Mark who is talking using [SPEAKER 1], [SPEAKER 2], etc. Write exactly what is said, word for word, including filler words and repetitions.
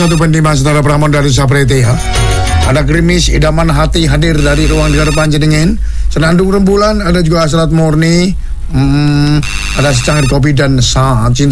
[SPEAKER 1] Satu pendimas saudara Pramon dari Saprete ya. Ada Gerimis Idaman Hati hadir dari ruang dengar Panjenengan. Senandung Rembulan, ada juga Hasrat Murni, hmm, ada secangkir kopi dan saat cinta